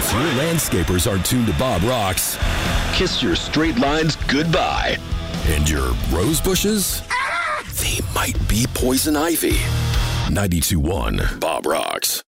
If your landscapers aren't tuned to Bob Rocks, kiss your straight lines goodbye. And your rose bushes? They might be poison ivy. 92.1 Bob Rocks.